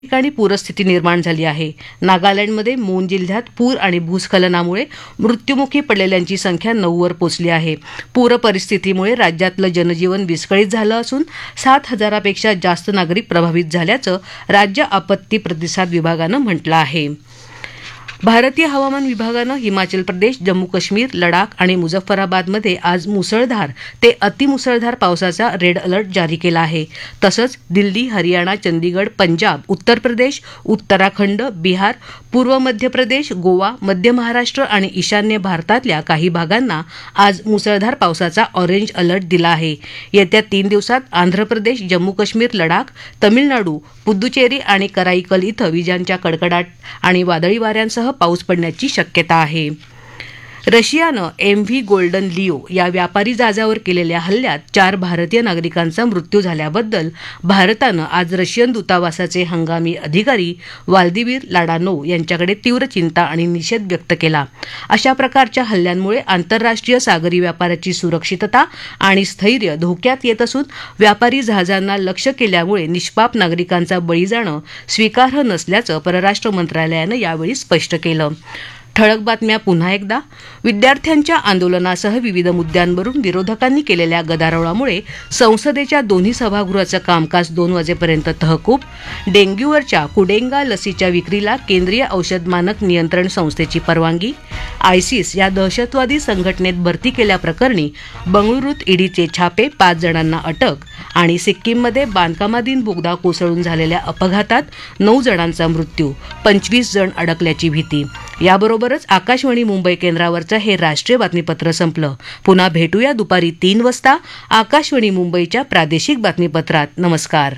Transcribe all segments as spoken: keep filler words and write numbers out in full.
ठिकाणी पूरस्थिती निर्माण झाली आहे. नागालँडमध्ये मून जिल्ह्यात पूर आणि भूस्खलनामुळे मृत्युमुखी पडलेल्यांची संख्या नऊवर पोचली आहे. पूर परिस्थितीमुळे राज्यातलं जनजीवन विस्कळीत झालं असून सात हजारापेक्षा जास्त नागरिक प्रभावित झाल्याचं राज्य आपत्ती प्रतिसाद विभागानं म्हटलं आहे. भारतीय हवामान विभागानं हिमाचल प्रदेश, जम्मू काश्मीर, लडाख आणि मुझफ्फराबादमध्ये आज मुसळधार ते अतिमुसळधार पावसाचा रेड अलर्ट जारी केला आहे. तसंच दिल्ली, हरियाणा, चंदीगड, पंजाब, उत्तर प्रदेश, उत्तराखंड, बिहार, पूर्व मध्य प्रदेश, गोवा, मध्य महाराष्ट्र आणि ईशान्य भारतातल्या काही भागांना आज मुसळधार पावसाचा ऑरेंज अलर्ट दिला आहे. येत्या तीन दिवसात आंध्र प्रदेश, जम्मू काश्मीर, लडाख, तमिळनाडू, पुद्दुचेरी आणि कराईकल इथं विजांच्या कडकडाट आणि वादळी वाऱ्यांसह पाऊस पडण्याची शक्यता आहे. रशियानं एम व्ही गोल्डन लिओ या व्यापारी जहाजावर केलेल्या हल्ल्यात चार भारतीय नागरिकांचा मृत्यू झाल्याबद्दल भारतानं आज रशियन दूतावासाचे हंगामी अधिकारी वाल्दिमीर लाडानोव यांच्याकडे तीव्र चिंता आणि निषेध व्यक्त केला. अशा प्रकारच्या हल्ल्यांमुळे आंतरराष्ट्रीय सागरी व्यापाराची सुरक्षितता आणि स्थैर्य धोक्यात येत असून व्यापारी जहाजांना लक्ष्य केल्यामुळे निष्पाप नागरिकांचा बळी जाणं स्वीकार्ह नसल्याचं परराष्ट्र मंत्रालयानं यावेळी स्पष्ट केलं. ठळक बातम्या पुन्हा एकदा. विद्यार्थ्यांच्या आंदोलनासह विविध मुद्द्यांवरून विरोधकांनी केलेल्या गदारोळामुळे संसदेच्या दोन्ही सभागृहाचं कामकाज दोन वाजेपर्यंत तहकूब. डेंग्यूवरच्या कुडेंगा लसीच्या विक्रीला केंद्रीय औषध मानक नियंत्रण संस्थेची परवानगी. आयसिस या दहशतवादी संघटनेत भरती केल्याप्रकरणी बंगळुरूत ईडीचे छापे, पाच जणांना अटक. आणि सिक्कीममध्ये बांधकामाधीन बोगदा कोसळून झालेल्या अपघातात नऊ जणांचा मृत्यू, पंचवीस जण अडकल्याची भीती. याबरोबरच आकाशवाणी मुंबई केंद्रावरचं हे राष्ट्रीय बातमीपत्र संपलं. पुन्हा भेटूया दुपारी तीन वाजता आकाशवाणी मुंबईच्या प्रादेशिक बातमीपत्रात. नमस्कार.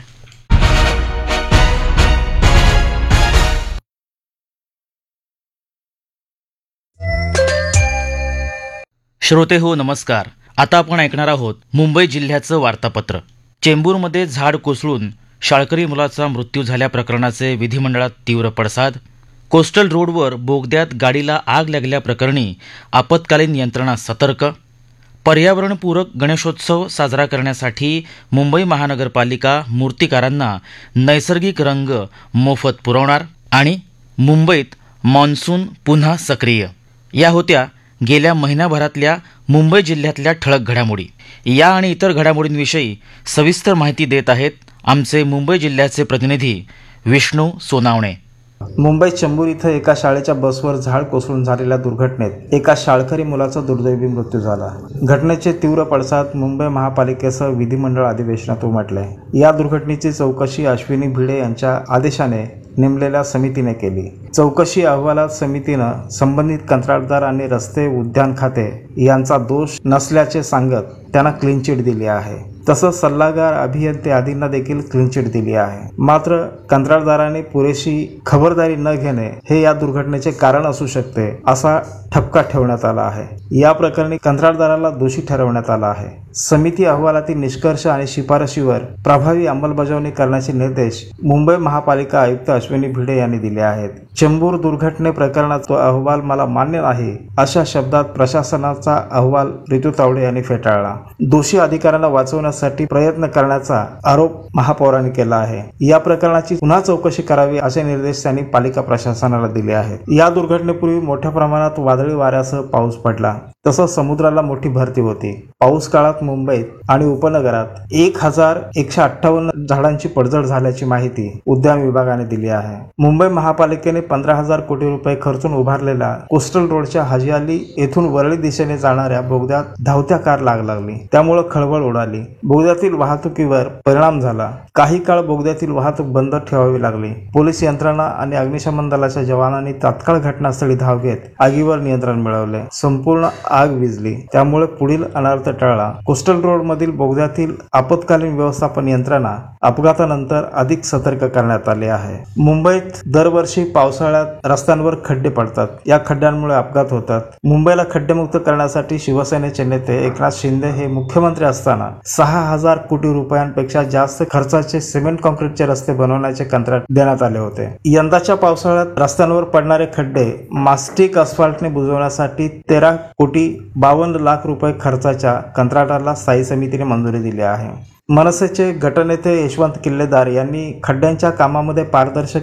श्रोते हो नमस्कार. आता आपण ऐकणार आहोत मुंबई जिल्ह्याचं वार्तापत्र. चेंबूरमध्ये झाड कोसळून शाळकरी मुलाचा मृत्यू झाल्या प्रकरणाचे विधिमंडळात तीव्र पडसाद. कोस्टल रोडवर बोगद्यात गाडीला आग लागल्याप्रकरणी आपत्कालीन यंत्रणा सतर्क. पर्यावरणपूरक गणेशोत्सव साजरा करण्यासाठी मुंबई महानगरपालिका मूर्तिकारांना नैसर्गिक रंग मोफत पुरवणार. आणि मुंबईत मान्सून पुन्हा सक्रिय. या होत्या गेल्या महिनाभरातल्या मुंबई जिल्ह्यातल्या ठळक घडामोडी. या आणि इतर घडामोडींविषयी सविस्तर माहिती देत आहेत आमचे मुंबई जिल्ह्याचे प्रतिनिधी विष्णू सोनावणे. मुंबईत चेंबूर इथं एका शाळेच्या बसवर झाड कोसळून झालेल्या दुर्घटनेत एका शाळकरी मुलाचा दुर्दैवी मृत्यू झाला. घटनेचे तीव्र पडसाद मुंबई महापालिकेसह विधिमंडळ अधिवेशनात उमटले. या दुर्घटनेची चौकशी अश्विनी भिडे यांच्या आदेशाने नेमलेल्या समितीने केली. चौकशी अहवालात समितीनं संबंधित कंत्राटदार आणि रस्ते उद्यान खाते यांचा दोष नसल्याचे सांगत त्यांना क्लीन चिट दिली आहे. तसंच सल्लागार अभियंते आदींना देखील क्लीन चिट दिली आहे. मात्र कंत्राटदारांनी पुरेशी खबरदारी न घेणे हे या दुर्घटनेचे कारण असू शकते असा ठपका ठेवण्यात आला आहे. या प्रकरणी कंत्राटदाराला दोषी ठरवण्यात आला आहे. समिती अहवालातील निष्कर्ष आणि शिफारशीवर प्रभावी अंमलबजावणी करण्याचे निर्देश मुंबई महापालिका आयुक्त अश्विनी भिडे यांनी दिले आहेत. चेंबूर दुर्घटने प्रकरणाचा अहवाल मला मान्य नाही अशा शब्दात प्रशासनाचा अहवाल रितू तावडे यांनी फेटाळला. दोषी अधिकाऱ्यांना वाचवण्यासाठी प्रयत्न करण्याचा आरोप महापौरांनी केला आहे. या प्रकरणाची पुन्हा चौकशी करावी असे निर्देश त्यांनी पालिका प्रशासनाला दिले आहेत. या दुर्घटनेपूर्वी मोठ्या प्रमाणात वादळी वाऱ्यासह पाऊस पडला. तसंच समुद्राला मोठी भरती होती. पाऊस काळात मुंबईत आणि उपनगरात एक हजार एकशे अठ्ठावन्न झाडांची पडझड झाल्याची माहिती उद्यान विभागाने दिली आहे. मुंबई महापालिकेने पंधरा हजार कोटी रुपये खर्चून उभारलेल्या कोस्टल रोडच्या हाजीअली येथून वरळी दिशेने जाणाऱ्या बोगद्यात धावत्या कार लाग लागली. त्यामुळे खळबळ उडाली. बोगद्यातील वाहतुकीवर परिणाम झाला. काही काळ बोगद्यातील वाहतूक बंद ठेवावी लागली. पोलीस यंत्रणा आणि अग्निशमन दलाच्या जवानांनी तात्काळ घटनास्थळी धाव घेत आगीवर नियंत्रण मिळवले. संपूर्ण आग विझली. त्यामुळे पुढील अनर्थ टळला. कोस्टल रोड मधील बोगद्यातील आपत्कालीन व्यवस्थापन यंत्रणा अपघातानंतर अधिक सतर्क करण्यात आली आहे. मुंबईत दरवर्षी पावसाळ्यात रस्त्यांवर खड्डे पडतात. या खड्ड्यांमुळे अपघात होतात. मुंबईला खड्डेमुक्त करण्यासाठी शिवसेनेचे नेते एकनाथ शिंदे हे मुख्यमंत्री असताना सहा हजार कोटी रुपयांपेक्षा जास्त खर्चाची खर्चाचे सिमेंट कॉन्क्रीटचे रस्ते बनवण्याचे कंत्राट देण्यात आले होते. यंदाच्या पावसाळ्यात रस्त्यांवर पडणारे खड्डे मास्टिक अस्फाल्टने बुजवण्यासाठी तेरा कोटी बावन्न लाख रुपये खर्चाच्या कंत्राटाला स्थायी समितीने मंजुरी दिली आहे. मनसेचे गटनेते यशवंत किल्लेदार यांनी खड्ड्यांच्या कामामध्ये पारदर्शक